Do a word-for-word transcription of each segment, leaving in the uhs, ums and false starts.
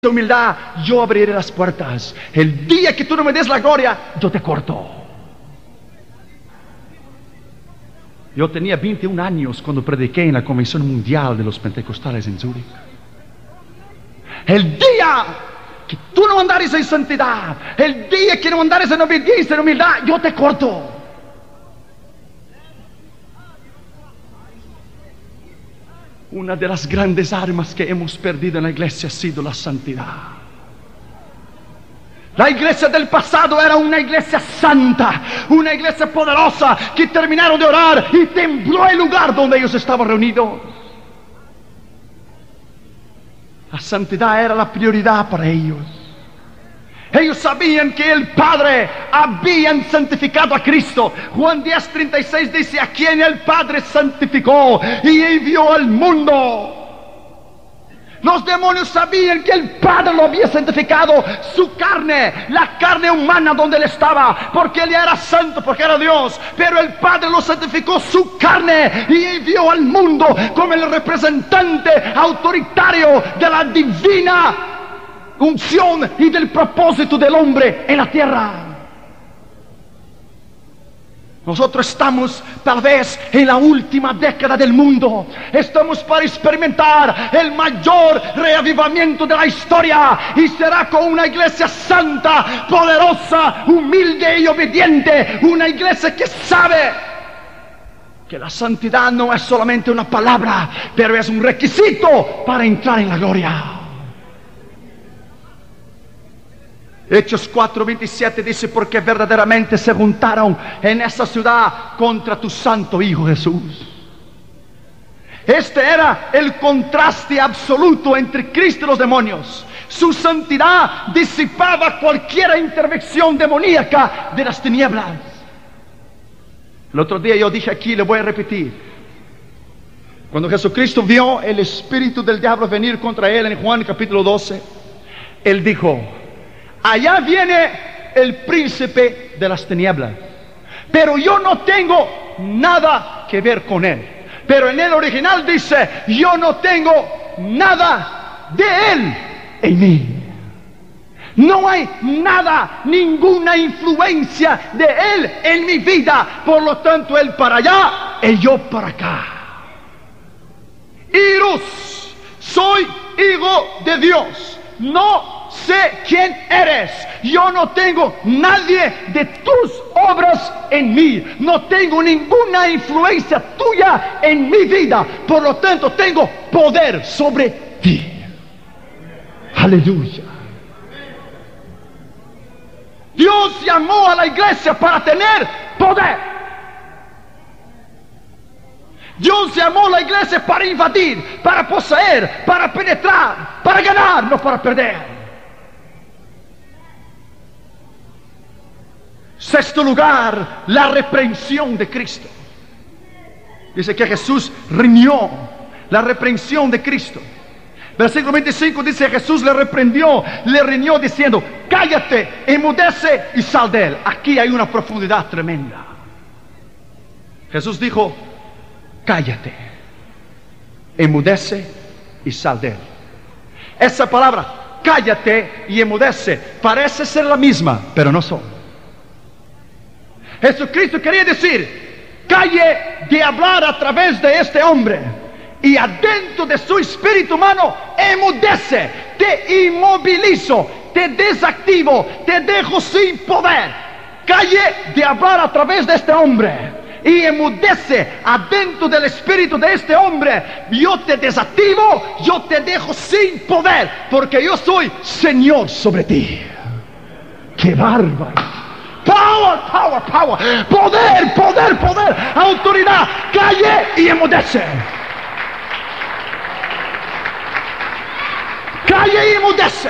humildad, yo abriré las puertas. El día que tú no me des la gloria, yo te corto. Yo tenía veintiún años cuando prediqué en la Convención Mundial de los Pentecostales en Zúrich. El día que tú no andares en santidad, el día que no andares en obediencia, en humildad, yo te corto. Una de las grandes armas que hemos perdido en la iglesia ha sido la santidad. La iglesia del pasado era una iglesia santa, una iglesia poderosa, que terminaron de orar y tembló el lugar donde ellos estaban reunidos. La santidad era la prioridad para ellos. Ellos sabían que el Padre había santificado a Cristo. Juan diez, treinta y seis dice: a quien el Padre santificó y envió al mundo. Los demonios sabían que el Padre lo había santificado, su carne, la carne humana donde él estaba, porque él era santo, porque era Dios. Pero el Padre lo santificó, su carne, y envió al mundo como el representante autoritario de la divina unción y del propósito del hombre en la tierra. Nosotros estamos tal vez en la última década del mundo. Estamos para experimentar el mayor reavivamiento de la historia, y será con una iglesia santa, poderosa, humilde y obediente. Una iglesia que sabe que la santidad no es solamente una palabra, pero es un requisito para entrar en la gloria. Hechos cuatro, veintisiete dice: porque verdaderamente se juntaron en esa ciudad contra tu santo Hijo Jesús. Este era el contraste absoluto entre Cristo y los demonios. Su santidad disipaba cualquier intervención demoníaca de las tinieblas. El otro día yo dije aquí, le voy a repetir: cuando Jesucristo vio el espíritu del diablo venir contra él en Juan capítulo doce, él dijo: allá viene el príncipe de las tinieblas, pero yo no tengo nada que ver con él. Pero en el original dice: yo no tengo nada de él en mí. No hay nada, ninguna influencia de él en mi vida. Por lo tanto, él para allá y yo para acá. Iros, soy hijo de Dios. No sé quién eres. Yo no tengo nadie de tus obras en mí. No tengo ninguna influencia tuya en mi vida. Por lo tanto, tengo poder sobre ti. Aleluya. Dios llamó a la iglesia para tener poder. Dios llamó a la iglesia para invadir, para poseer, para penetrar, para ganar, no para perder. Sexto lugar, la reprensión de Cristo. Dice que Jesús riñó la reprensión de Cristo. Versículo veinticinco dice: Jesús le reprendió, le riñó diciendo: cállate, enmudece y sal de él. Aquí hay una profundidad tremenda. Jesús dijo: cállate, enmudece y sal de él. Esa palabra, cállate y enmudece, parece ser la misma, pero no son. Jesucristo quería decir: calle de hablar a través de este hombre, y adentro de su espíritu humano enmudece, te inmovilizo, te desactivo, te dejo sin poder. Calle de hablar a través de este hombre y enmudece adentro del espíritu de este hombre. Yo te desactivo, yo te dejo sin poder, porque yo soy Señor sobre ti. ¡Qué bárbaro! Power, power, power, poder, poder, poder, autoridad. Calle y enmudece. Calle y enmudece.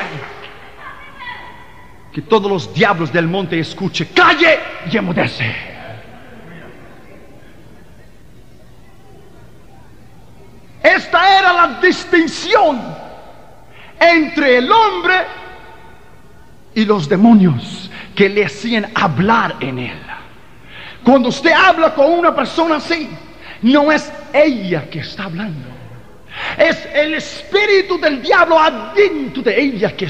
Que todos los diablos del monte escuchen: calle y enmudece. Esta era la distinción entre el hombre y los demonios que le hacían hablar en él. Cuando usted habla con una persona así, no es ella que está hablando, Es el espíritu del diablo adentro de ella que